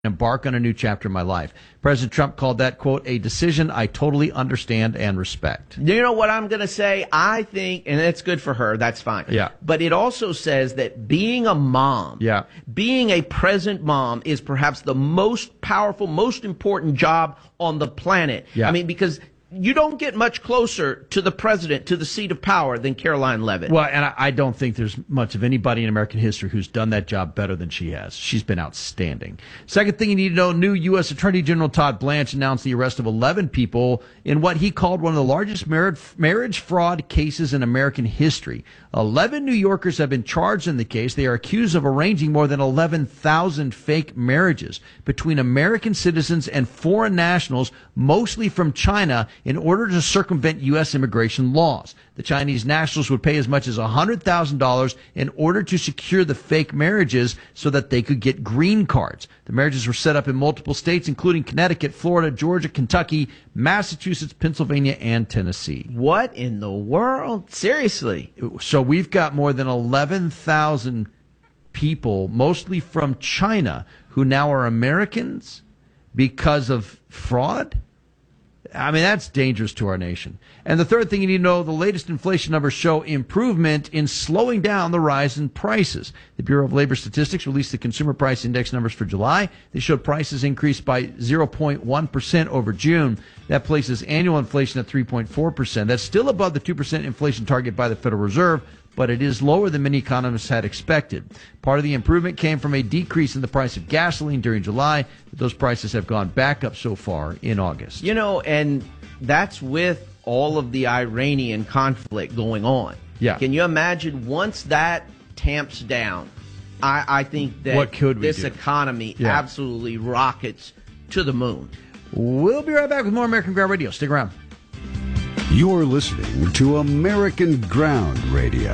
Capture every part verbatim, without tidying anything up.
embark on a new chapter in my life. President Trump called that, quote, a decision I totally understand and respect. You know what I'm going to say? I think, and it's good for her, that's fine. Yeah. But it also says that being a mom, yeah. being a present mom is perhaps the most powerful, most important job on the planet. Yeah. I mean, because you don't get much closer to the president, to the seat of power, than Caroline Leavitt. Well, and I, I don't think there's much of anybody in American history who's done that job better than she has. She's been outstanding. Second thing you need to know, new U S. Attorney General Todd Blanche announced the arrest of eleven people in what he called one of the largest marriage, marriage fraud cases in American history. eleven New Yorkers have been charged in the case. They are accused of arranging more than eleven thousand fake marriages between American citizens and foreign nationals, mostly from China, in order to circumvent U S immigration laws. The Chinese nationals would pay as much as one hundred thousand dollars in order to secure the fake marriages so that they could get green cards. The marriages were set up in multiple states, including Connecticut, Florida, Georgia, Kentucky, Massachusetts, Pennsylvania, and Tennessee. What in the world? Seriously? So we've got more than eleven thousand people, mostly from China, who now are Americans because of fraud? I mean, that's dangerous to our nation. And the third thing you need to know, the latest inflation numbers show improvement in slowing down the rise in prices. The Bureau of Labor Statistics released the Consumer Price Index numbers for July. They showed prices increased by zero point one percent over June. That places annual inflation at three point four percent. That's still above the two percent inflation target by the Federal Reserve, but it is lower than many economists had expected. Part of the improvement came from a decrease in the price of gasoline during July. Those prices have gone back up so far in August. You know, and that's with all of the Iranian conflict going on. Yeah. Can you imagine once that tamps down, I, I think that what could we this do? economy yeah. absolutely rockets to the moon. We'll be right back with more American Ground Radio. Stick around. You're listening to American Ground Radio.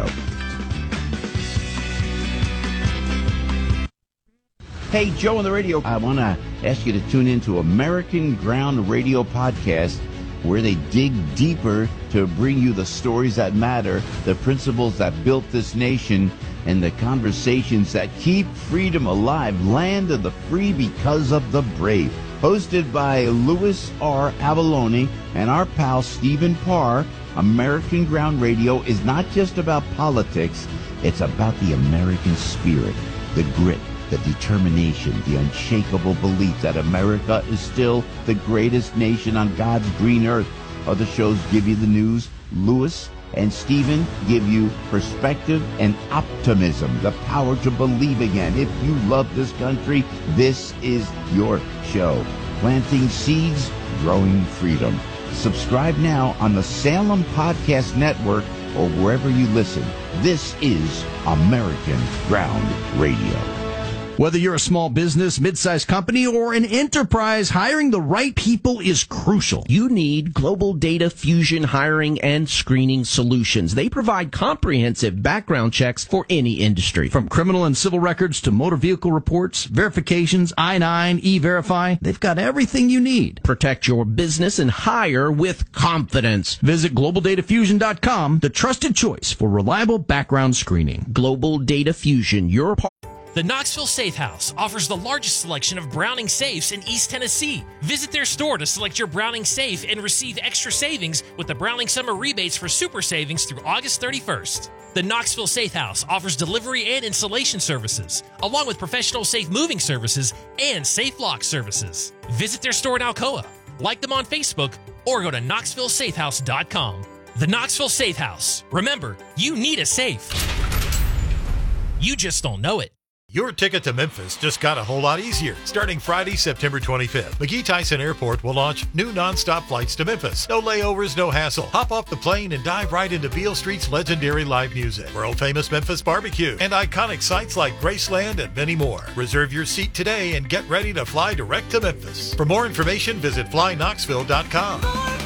Hey, Joe on the radio. I want to ask you to tune into American Ground Radio podcast, where they dig deeper to bring you the stories that matter, the principles that built this nation, and the conversations that keep freedom alive. Land of the free because of the brave. Hosted by Louis R. Avalone and our pal Stephen Parr, American Ground Radio is not just about politics, it's about the American spirit, the grit, the determination, the unshakable belief that America is still the greatest nation on God's green earth. Other shows give you the news. Louis and Stephen give you perspective and optimism, the power to believe again. If you love this country, this is your show. Planting seeds, growing freedom. Subscribe now on the Salem Podcast Network or wherever you listen. This is American Ground Radio. Whether you're a small business, mid-sized company, or an enterprise, hiring the right people is crucial. You need Global Data Fusion hiring and screening solutions. They provide comprehensive background checks for any industry. From criminal and civil records to motor vehicle reports, verifications, I nine, E-Verify, they've got everything you need. Protect your business and hire with confidence. Visit global data fusion dot com, the trusted choice for reliable background screening. Global Data Fusion, your part. The Knoxville Safe House offers the largest selection of Browning safes in East Tennessee. Visit their store to select your Browning safe and receive extra savings with the Browning Summer Rebates for super savings through August thirty-first. The Knoxville Safe House offers delivery and installation services, along with professional safe moving services and safe lock services. Visit their store in Alcoa, like them on Facebook, or go to knoxville safe house dot com. The Knoxville Safe House. Remember, you need a safe. You just don't know it. Your ticket to Memphis just got a whole lot easier. Starting Friday, September twenty-fifth, McGee Tyson Airport will launch new nonstop flights to Memphis. No layovers, no hassle. Hop off the plane and dive right into Beale Street's legendary live music, world-famous Memphis barbecue, and iconic sites like Graceland and many more. Reserve your seat today and get ready to fly direct to Memphis. For more information, visit fly knoxville dot com.